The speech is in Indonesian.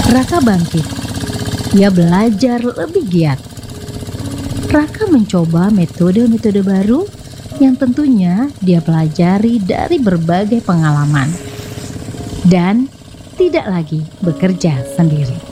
Raka bangkit. Ia belajar lebih giat. Raka mencoba metode-metode baru yang tentunya dia pelajari dari berbagai pengalaman. Dan tidak lagi bekerja sendiri.